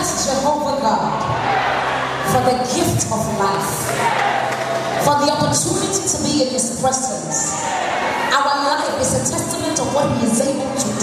bless Jehovah God for the gift of life, for the opportunity to be in His presence. Our life is a testament of what He is able to